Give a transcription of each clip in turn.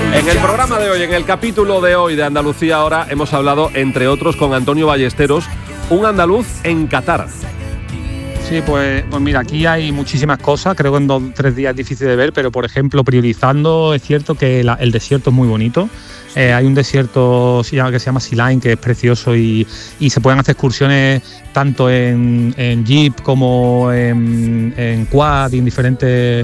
En el programa de hoy, en el capítulo de hoy de Andalucía Ahora, hemos hablado, entre otros, con Antonio Ballesteros, un andaluz en Qatar. Sí, pues mira, aquí hay muchísimas cosas, creo que en 2 o 3 días es difícil de ver, pero por ejemplo, priorizando, es cierto que el desierto es muy bonito. Hay un desierto que se llama Sea Line, que es precioso y se pueden hacer excursiones tanto en jeep como en quad y en diferentes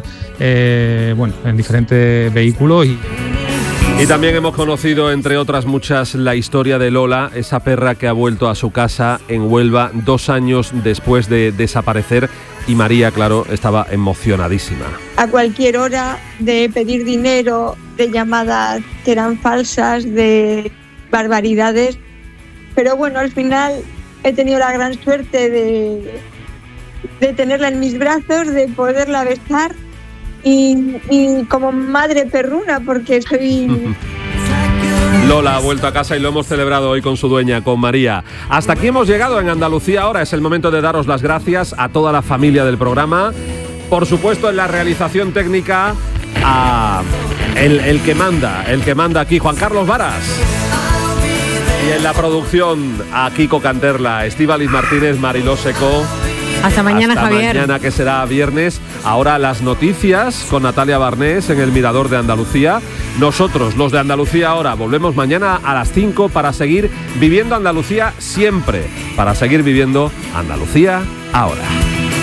vehículos. Y también hemos conocido, entre otras muchas, la historia de Lola, esa perra que ha vuelto a su casa en Huelva 2 años después de desaparecer. Y María, claro, estaba emocionadísima. A cualquier hora, de pedir dinero, de llamadas que eran falsas, de barbaridades. Pero bueno, al final he tenido la gran suerte de tenerla en mis brazos, de poderla besar. Y como madre perruna, porque soy... Lola ha vuelto a casa y lo hemos celebrado hoy con su dueña, con María. Hasta aquí hemos llegado en Andalucía Ahora. Es el momento de daros las gracias a toda la familia del programa. Por supuesto, en la realización técnica, a el que manda aquí, Juan Carlos Varas. Y en la producción, a Kiko Canterla, Estíbaliz Martínez, Mariló Secó. Hasta mañana, Javier. Hasta mañana, que será viernes. Ahora las noticias con Natalia Barnés en el Mirador de Andalucía. Nosotros, los de Andalucía Ahora, volvemos mañana a las 5 para seguir viviendo Andalucía siempre. Para seguir viviendo Andalucía Ahora.